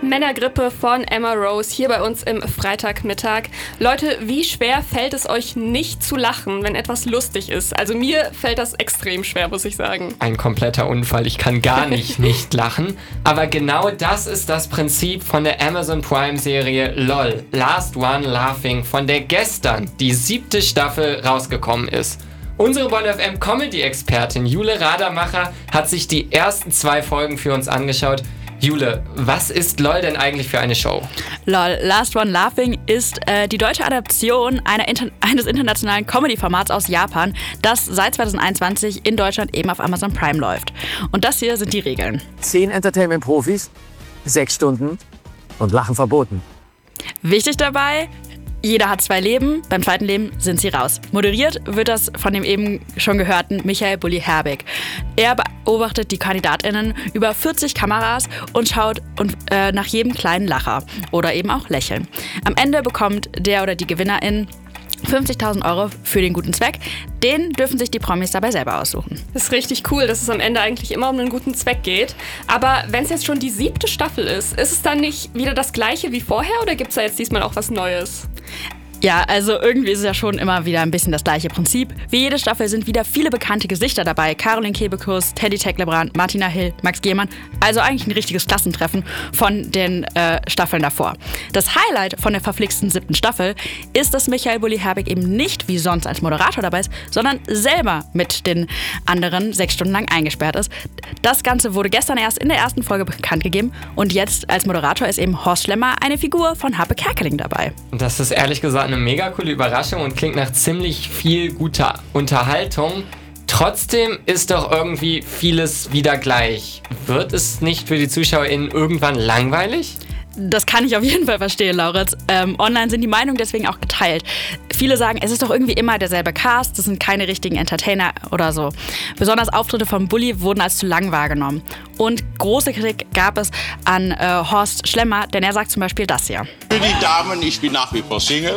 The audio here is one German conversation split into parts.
Männergrippe von Emma Rose hier bei uns im Freitagmittag. Leute, wie schwer fällt es euch nicht zu lachen, wenn etwas lustig ist? Also mir fällt das extrem schwer, muss ich sagen. Ein kompletter Unfall. Ich kann gar nicht lachen. Aber genau das ist das Prinzip von der Amazon Prime-Serie LOL, Last One Laughing, von der gestern die 7. Staffel rausgekommen ist. Unsere Bonn FM Comedy-Expertin Jule Radermacher hat sich die ersten 2 Folgen für uns angeschaut. Jule, was ist LOL denn eigentlich für eine Show? LOL, Last One Laughing ist die deutsche Adaption eines internationalen Comedy-Formats aus Japan, das seit 2021 in Deutschland eben auf Amazon Prime läuft. Und das hier sind die Regeln. 10 Entertainment-Profis, 6 Stunden und Lachen verboten. Wichtig dabei: jeder hat 2 Leben, beim zweiten Leben sind sie raus. Moderiert wird das von dem eben schon gehörten Michael Bulli Herbig. Er beobachtet die KandidatInnen über 40 Kameras und schaut nach jedem kleinen Lacher oder eben auch Lächeln. Am Ende bekommt der oder die Gewinnerin 50.000 Euro für den guten Zweck. Den dürfen sich die Promis dabei selber aussuchen. Das ist richtig cool, dass es am Ende eigentlich immer um einen guten Zweck geht. Aber wenn es jetzt schon die 7. Staffel ist es dann nicht wieder das Gleiche wie vorher oder gibt es da jetzt diesmal auch was Neues? Ja, also irgendwie ist es ja schon immer wieder ein bisschen das gleiche Prinzip. Wie jede Staffel sind wieder viele bekannte Gesichter dabei. Caroline Kebekus, Teddy Tecklebrand, Martina Hill, Max Gehmann. Also eigentlich ein richtiges Klassentreffen von den Staffeln davor. Das Highlight von der verflixten 7. Staffel ist, dass Michael Bulli Herbig eben nicht wie sonst als Moderator dabei ist, sondern selber mit den anderen 6 Stunden lang eingesperrt ist. Das Ganze wurde gestern erst in der ersten Folge bekannt gegeben und jetzt als Moderator ist eben Horst Schlemmer, eine Figur von Happe Kerkeling, dabei. Das ist ehrlich gesagt eine mega coole Überraschung und klingt nach ziemlich viel guter Unterhaltung. Trotzdem ist doch irgendwie vieles wieder gleich. Wird es nicht für die ZuschauerInnen irgendwann langweilig? Das kann ich auf jeden Fall verstehen, Lauritz. Online sind die Meinungen deswegen auch geteilt. Viele sagen, es ist doch irgendwie immer derselbe Cast, das sind keine richtigen Entertainer oder so. Besonders Auftritte von Bulli wurden als zu lang wahrgenommen. Und große Kritik gab es an Horst Schlemmer, denn er sagt zum Beispiel das hier. Für die Damen, ich bin nach wie vor Single.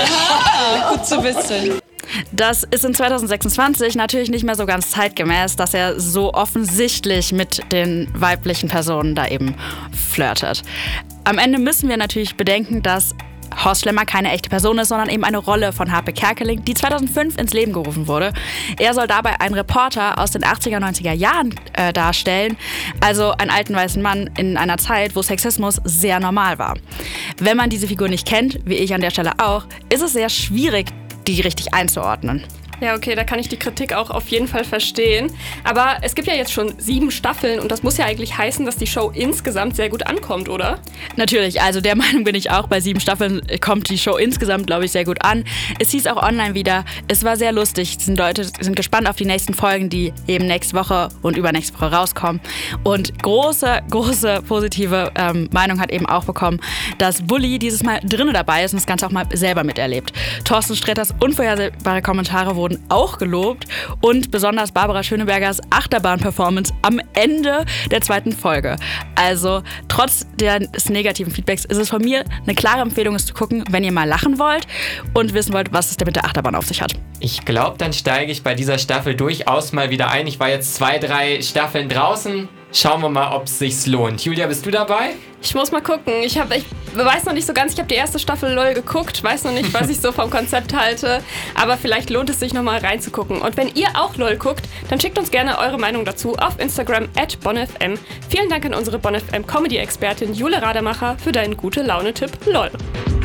Gut zu wissen. Das ist in 2026 natürlich nicht mehr so ganz zeitgemäß, dass er so offensichtlich mit den weiblichen Personen da eben flirtet. Am Ende müssen wir natürlich bedenken, dass Horst Schlemmer keine echte Person ist, sondern eben eine Rolle von Happe Kerkeling, die 2005 ins Leben gerufen wurde. Er soll dabei einen Reporter aus den 80er, 90er Jahren darstellen, also einen alten weißen Mann in einer Zeit, wo Sexismus sehr normal war. Wenn man diese Figur nicht kennt, wie ich an der Stelle auch, ist es sehr schwierig, die richtig einzuordnen. Ja, okay, da kann ich die Kritik auch auf jeden Fall verstehen. Aber es gibt ja jetzt schon 7 Staffeln und das muss ja eigentlich heißen, dass die Show insgesamt sehr gut ankommt, oder? Natürlich, also der Meinung bin ich auch. Bei 7 Staffeln kommt die Show insgesamt, glaube ich, sehr gut an. Es hieß auch online wieder, es war sehr lustig. Die Leute sind gespannt auf die nächsten Folgen, die eben nächste Woche und übernächste Woche rauskommen. Und große positive Meinung hat eben auch bekommen, dass Bulli dieses Mal drinnen dabei ist und das Ganze auch mal selber miterlebt. Thorsten Sträters unvorhersehbare Kommentare wurden auch gelobt und besonders Barbara Schönebergers Achterbahn-Performance am Ende der 2. Folge. Also trotz des negativen Feedbacks ist es von mir eine klare Empfehlung, es zu gucken, wenn ihr mal lachen wollt und wissen wollt, was es denn mit der Achterbahn auf sich hat. Ich glaube, dann steige ich bei dieser Staffel durchaus mal wieder ein. Ich war jetzt 2, 3 Staffeln draußen. Schauen wir mal, ob es sich lohnt. Julia, bist du dabei? Ich muss mal gucken. Ich weiß noch nicht so ganz, ich habe die erste Staffel LOL geguckt, weiß noch nicht, was ich so vom Konzept halte, aber vielleicht lohnt es sich nochmal reinzugucken. Und wenn ihr auch LOL guckt, dann schickt uns gerne eure Meinung dazu auf Instagram @bonnfm. Vielen Dank an unsere Bonn FM Comedy-Expertin Jule Radermacher für deinen Gute-Laune-Tipp LOL.